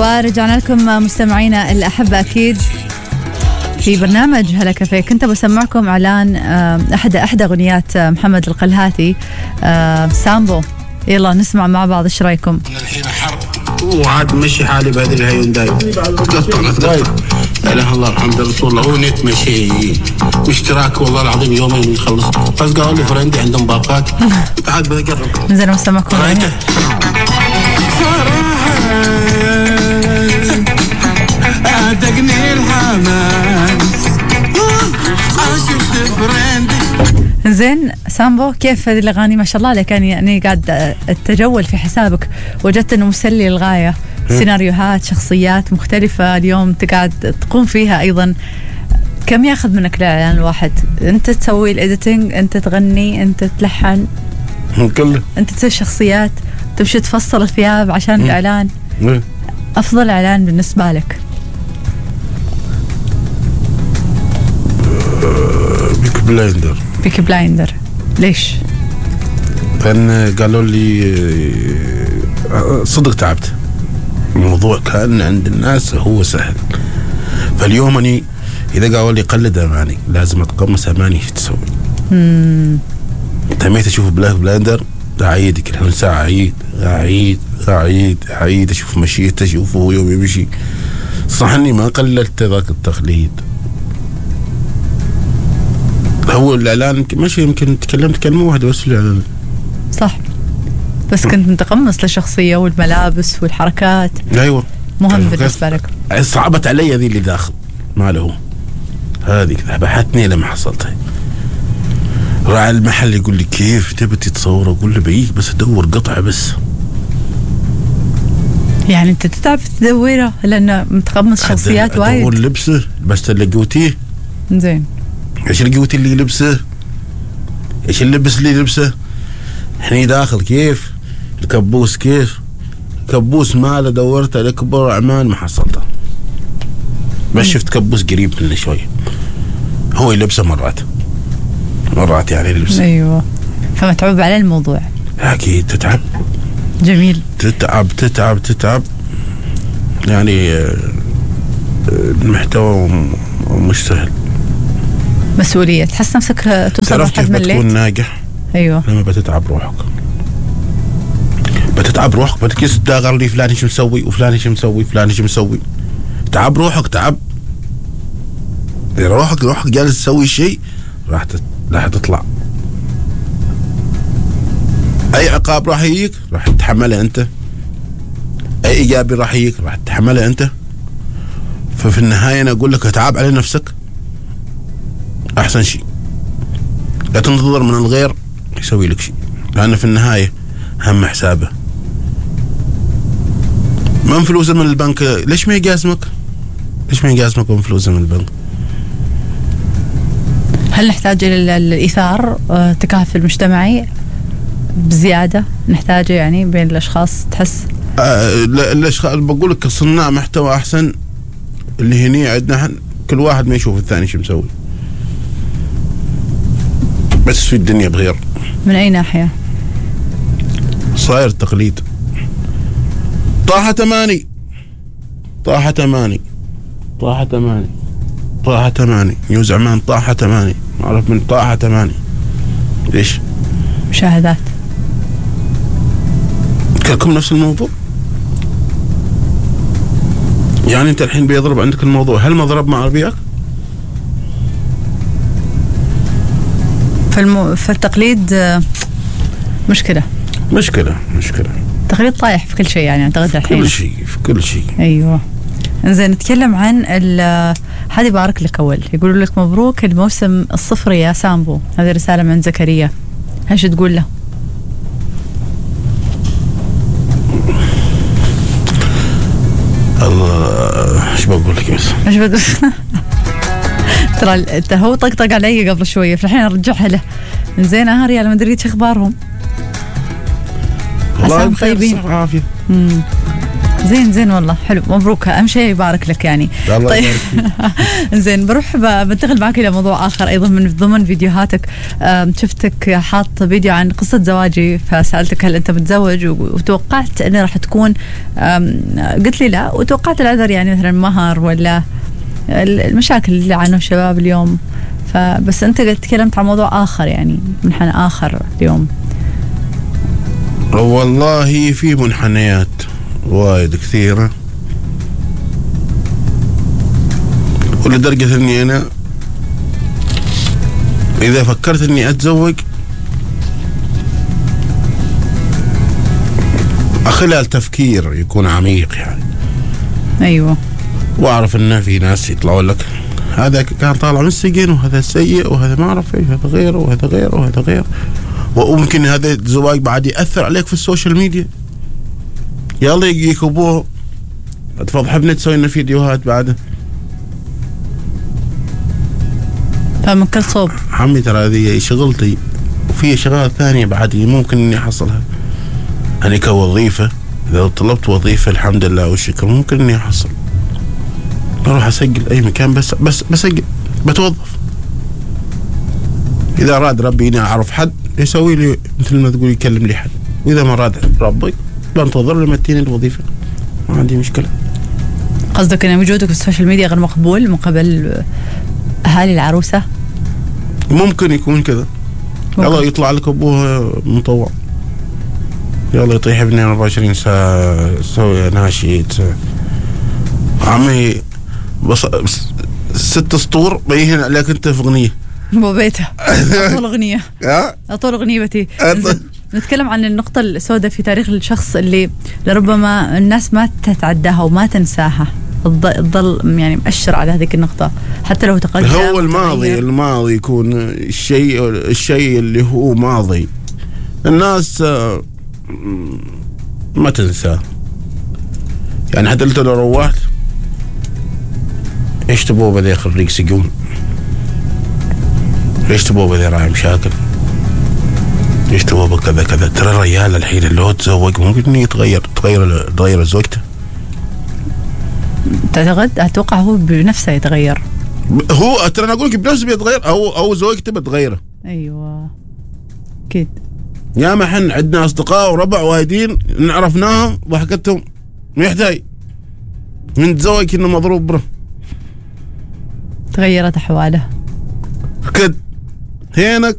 ورجعنا لكم مستمعينا الأحبة أكيد في برنامج هلا كافيه. كنت بسمعكم إعلان أحدى أغنيات محمد القلهاتي سامبو. يلا نسمع مع بعض، ايش رايكم؟ الحين حر وعاد مشي حالي بهذه الهيونداي قطع لا اله الله الحمد لله الله هو نت مشي اشتراك والله العظيم يومين يخلص. بس قالوا لي فرندي عندهم باقات عاد بجرب. نزل نسمعكم أدقني الحماس شفت فرندي. زين سامبو، كيف هذه الأغاني؟ ما شاء الله عليك، يعني قاعد أتجول في حسابك وجدت أنه مسلي للغاية، سيناريوهات شخصيات مختلفة اليوم تقعد تقوم فيها أيضا. كم ياخذ منك الإعلان الواحد؟ أنت تسوي الإديتنج، أنت تغني، أنت تلحن كله، أنت تسوي الشخصيات، تمشي تفصل الثياب عشان الإعلان. أفضل إعلان بالنسبة لك؟ بيكي بلايندر. ليش؟ لأن قالوا لي صدق تعبت. الموضوع كان عند الناس هو سهل، فاليوم أني إذا قالوا لي قلد أماني لازم أتقمص أماني. ايش تسوي؟ تميت أشوف بلايندر أعيد كل ساعة، أعيد أشوف مشيته، أشوفه هو يوم يمشي. صح إني ما قللت ذاك التقليد. هو الإعلان ماشي، يمكن تكلمت كلمة واحدة بس في الإعلان صح، بس كنت متقمص للشخصية والملابس والحركات. أيوة مهم بالنسبة لك. صعبت علي ذي اللي داخل ما له هذه ذبحتني لما حصلتها. راعي المحل يقول لي كيف تبي تتصور؟ أقول له بعيد بس أدور قطعة بس. يعني أنت تتعب تدوره لأنه متقمص شخصيات وايد. أدور لبسه بس لقوتيه. زين، ايش القوتي اللي لبسه؟ ايش اللبس اللي لبسه؟ هني داخل كيف؟ الكبوس كيف؟ كبوس ماله دورت على كبر عمان ما حصلته. بس شفت كبوس قريب منه شوي، هو يلبسه مرات يعني يلبسه. ايوه، فمتعوب على الموضوع. اكيد تتعب. جميل. تتعب يعني المحتوى مش سهل. مسؤولية، تحس نفسك توصل لحد من الليل. بتكون ناجح. ايوه، لما بتتعب روحك بتكيس تداغر لي فلان شو مسوي وفلان شو مسوي فلان شو مسوي. تعب روحك. إذا روحك جالس تسوي شيء راح تطلع. أي عقاب راح يجيك راح تتحمله أنت، أي إيجابي راح يجيك راح تتحمله أنت. ففي النهاية أنا أقول لك اتعب على نفسك أحسن شيء. لا تنتظر من الغير يسوي لك شيء، لأن في النهاية هم حسابه. من فلوسه من البنك ليش ما يقاسمك من فلوسه من البنك؟ هل نحتاج إلى الإيثار، تكافل مجتمعي بزيادة نحتاجه يعني بين الأشخاص؟ تحس الأشخاص بقول لك صناع محتوى أحسن اللي هني عندنا كل واحد ما يشوف الثاني شو مسوي، بس في الدنيا بغير. من أي ناحية؟ صاير تقليد. طاحت أماني نيوز عمان طاحت أماني، ما أعرف من طاحت أماني ليش؟ مشاهدات. كلكم نفس الموضوع. يعني أنت الحين بيضرب عندك الموضوع، هل ما ضرب مع ربيعك؟ فالتقليد مشكلة. تقليد طايح في كل شيء يعني أعتقد الحين. في كل شيء. أيوة. إنزين، نتكلم عن حد يبارك لك أول، يقولوا لك مبروك الموسم الصفري يا سامبو. هذه رسالة من زكريا، ايش تقول له؟ الله ايش بقول لك بس؟ ايش بقول؟ ترى هو طقطق علي قبل شوية، فالحين ارجعها له. زين ريال مدريد شو اخبارهم؟ والله طيبين عافية. زين والله حلو، مبروك، اهم شيء يبارك لك يعني. الله يبارك فيك. زين، بروح بنتقل معك الى موضوع اخر ايضا من ضمن فيديوهاتك. شفتك حاط فيديو عن قصه زواجي، فسالتك هل انت متزوج، وتوقعت انه راح تكون قلت لي لا، وتوقعت العذر يعني مثلا مهر ولا المشاكل اللي عنه الشباب اليوم. فبس انت تكلمت عن موضوع اخر، يعني منحنى اخر اليوم. والله في منحنيات وايد كثيرة، ولدرجة اني انا اذا فكرت اني اتزوج خلال تفكير يكون عميق يعني. ايوه. واعرف ان في ناس يطلعون لك هذا كان طالع من السجن وهذا سيء وهذا ما اعرف ايش، هذا غير وهذا غير وهذا غير، وممكن هذا الزواج بعد ياثر عليك في السوشيال ميديا. يلا يجيك ابوه تفضحنا تسوي لنا فيديوهات بعده. فمن كل صوب عمي ترى هذه شغلتي، وفي شغلات ثانية بعد ممكن اني احصلها. انا كوظيفة اذا طلبت وظيفة الحمد لله والشكر ممكن اني احصل، اروح اسجل اي مكان، بس بسجل بتوظف. اذا اراد ربي اني اعرف حد يسوي لي مثل ما تقول يكلم لي حد، واذا ما اراد ربي بنتظر لما تجيني الوظيفة، ما عندي مشكلة. قصدك ان وجودك في السوشيال ميديا غير مقبول من قبل اهالي العروسة؟ ممكن يكون كذا. يلا يطلع لك ابوه مطوع، يلا يطيح ابني 24 ساعة سوي ناشيد. عمي بس 6 سطور بيهن عليك انت في اغنية مو بيته. اطول اغنية اطول اغنية بتي. نتكلم عن النقطة السوداء في تاريخ الشخص اللي لربما الناس ما تتعداها وما تنساها، تظل يعني مؤشر على هذه النقطة حتى لو تقدم. هو الماضي يكون الشيء اللي هو ماضي الناس ما تنساه. يعني حتى انت لو روحت ايش تبغوا بذي خريج سجون، ايش تبغوا بذي راعي مشاكل، ايش تبغوا بكذا كذا. ترى الرجال الحين اللي هو تزوج ممكن يتغير زوجته. تعتقد؟ اتوقع هو بنفسه يتغير. هو ترى انا اقول لك بنفسه بيتغير او زوجته بتغيره. ايوه اكيد. يا ما احنا عندنا اصدقاء وربع وايدين عرفناهم ضحكتهم ما يحتاج من تزوج كنا مضروب بره، تغيرت احواله كد هنا